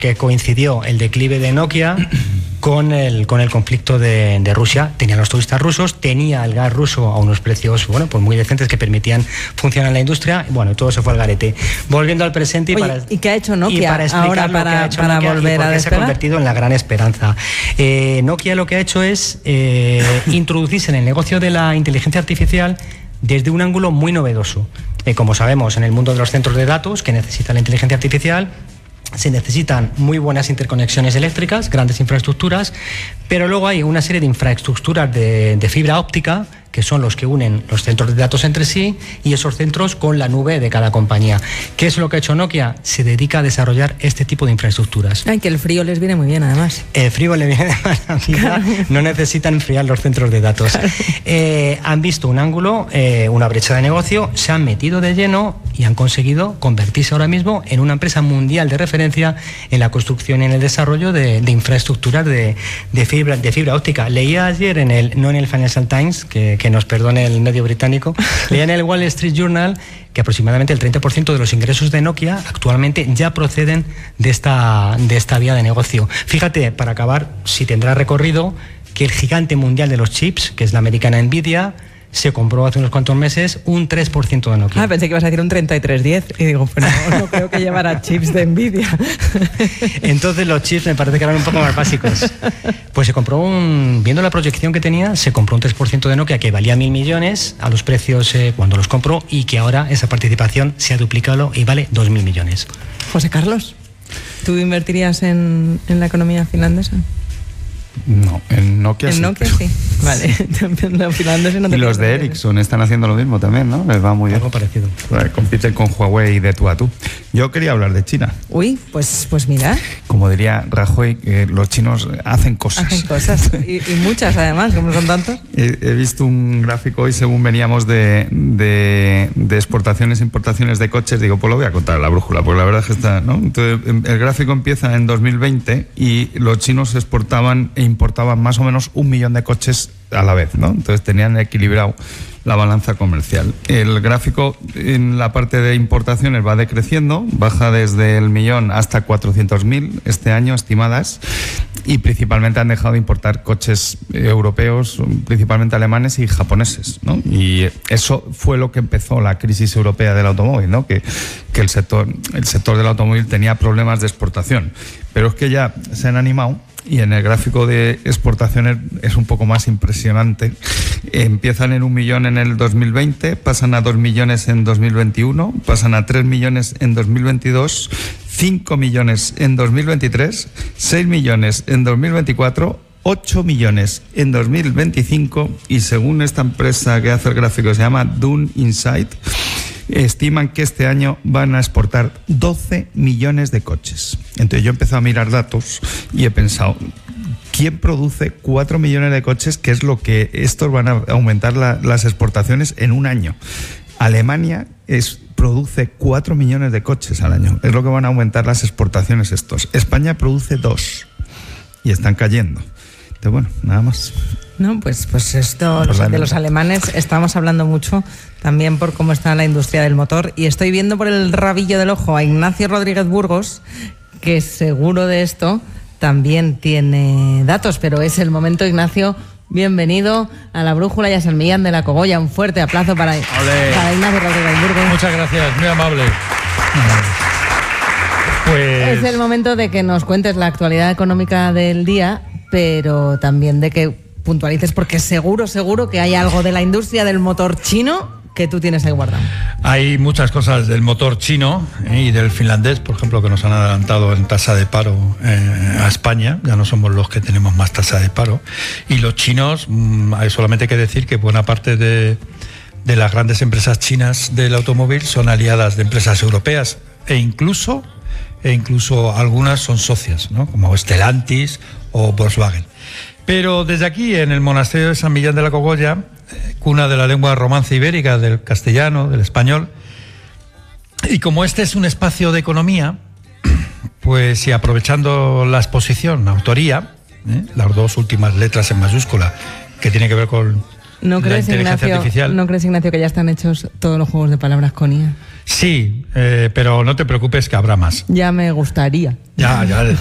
que coincidió el declive de Nokia con el conflicto de Rusia. Tenían los turistas rusos, tenía el gas ruso a unos precios pues muy decentes que permitían funcionar en la industria. Bueno, todo se fue al garete. Volviendo al presente. ¿Y qué ha hecho Nokia para ahora para volver a despegar? Se ha convertido en la gran esperanza. Nokia lo que ha hecho es introducirse en el negocio de la inteligencia artificial desde un ángulo muy novedoso. Como sabemos, en el mundo de los centros de datos que necesita la inteligencia artificial, se necesitan muy buenas interconexiones eléctricas, grandes infraestructuras, pero luego hay una serie de infraestructuras de fibra óptica que son los que unen los centros de datos entre sí y esos centros con la nube de cada compañía. ¿Qué es lo que ha hecho Nokia? Se dedica a desarrollar este tipo de infraestructuras. Ay, que el frío les viene muy bien, además. El frío le viene de maravilla, claro. No necesitan enfriar los centros de datos. Claro. Han visto un ángulo, una brecha de negocio, se han metido de lleno y han conseguido convertirse ahora mismo en una empresa mundial de referencia en la construcción y en el desarrollo de infraestructuras de fibra óptica. Leía ayer, no en el Financial Times, que nos perdone el medio británico, leía en el Wall Street Journal que aproximadamente el 30% de los ingresos de Nokia actualmente ya proceden de esta vía de negocio. Fíjate, para acabar, si tendrá recorrido, que el gigante mundial de los chips, que es la americana Nvidia, se compró hace unos cuantos meses un 3% de Nokia. Pensé que ibas a decir un 3310 y digo, pues no creo que llevara chips de Nvidia. Entonces los chips me parece que eran un poco más básicos. Pues se compró viendo la proyección que tenía, se compró un 3% de Nokia que valía 1.000 millones a los precios cuando los compró, y que ahora esa participación se ha duplicado y vale 2.000 millones. José Carlos, ¿tú invertirías en la economía finlandesa? No, en Nokia sí. En Nokia sí. Vale. Y los de Ericsson están haciendo lo mismo también, ¿no? Les va muy bien. Algo parecido. Compiten con Huawei de tú a tú. Yo quería hablar de China. Uy, pues mira. Como diría Rajoy, los chinos hacen cosas. Hacen cosas. Y muchas además, como son tantos. He visto un gráfico hoy según veníamos de exportaciones e importaciones de coches. Digo, pues lo voy a contar a la brújula, porque la verdad es que está, ¿no? Entonces, el gráfico empieza en 2020 y los chinos exportaban e importaban más o menos 1 millón de coches a la vez, ¿no? Entonces tenían equilibrado la balanza comercial. El gráfico en la parte de importaciones va decreciendo, baja desde el 1.000.000 hasta 400.000 este año estimadas, y principalmente han dejado de importar coches europeos, principalmente alemanes y japoneses, ¿no? Y eso fue lo que empezó la crisis europea del automóvil, ¿no? Que el sector del automóvil tenía problemas de exportación, pero es que ya se han animado. Y en el gráfico de exportaciones es un poco más impresionante. Empiezan en 1 millón en el 2020, pasan a 2 millones en 2021, pasan a 3 millones en 2022, 5 millones en 2023, 6 millones en 2024, 8 millones en 2025, y según esta empresa que hace el gráfico, se llama Dun Insight, estiman que este año van a exportar 12 millones de coches. Entonces yo he empezado a mirar datos y he pensado, ¿quién produce 4 millones de coches? Que es lo que estos van a aumentar las exportaciones en un año. Alemania produce 4 millones de coches al año. Es lo que van a aumentar las exportaciones estos. España produce 2 y están cayendo. Entonces, bueno, nada más. No, pues esto de los alemanes estamos hablando mucho también por cómo está la industria del motor, y estoy viendo por el rabillo del ojo a Ignacio Rodríguez Burgos, que seguro de esto también tiene datos, pero es el momento. Ignacio, bienvenido a La Brújula y a San Millán de la Cogolla. Un fuerte aplauso para Ignacio Rodríguez Burgos. Muchas gracias, muy amable. Pues es el momento de que nos cuentes la actualidad económica del día, pero también de que puntualices, porque seguro que hay algo de la industria del motor chino que tú tienes ahí guardado. Hay muchas cosas del motor chino y del finlandés, por ejemplo, que nos han adelantado en tasa de paro a España. Ya no somos los que tenemos más tasa de paro. Y los chinos, hay solamente que decir que buena parte de las grandes empresas chinas del automóvil son aliadas de empresas europeas, e incluso algunas son socias, ¿no? Como Stellantis o Volkswagen. Pero desde aquí, en el monasterio de San Millán de la Cogolla, cuna de la lengua romance ibérica, del castellano, del español, y como este es un espacio de economía, pues, y aprovechando la exposición, autoría, las 2 últimas letras en mayúscula, que tiene que ver con ¿No crees, inteligencia artificial. ¿No crees, Ignacio, que ya están hechos todos los juegos de palabras con IA? Sí, pero no te preocupes que habrá más. Ya me gustaría. Ya,